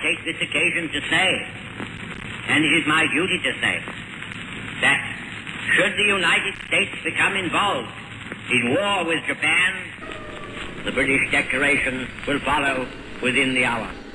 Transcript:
take this occasion to say, and it is my duty to say, that should the United States become involved in war with Japan, the British declaration will follow within the hour.